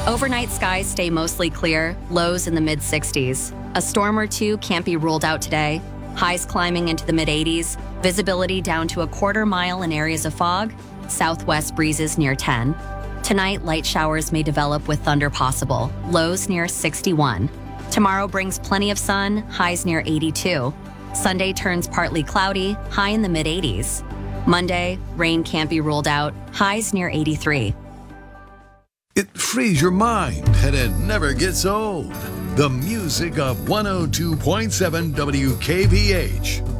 Overnight skies stay mostly clear, lows in the mid-60s. A storm or two can't be ruled out today. Highs climbing into the mid-80s, visibility down to a quarter mile in areas of fog, southwest breezes near 10. Tonight, light showers may develop with thunder possible, lows near 61. Tomorrow brings plenty of sun, highs near 82. Sunday turns partly cloudy, high in the mid-80s. Monday, rain can't be ruled out, highs near 83. It frees your mind and it never gets old. The music of 102.7 WKVH.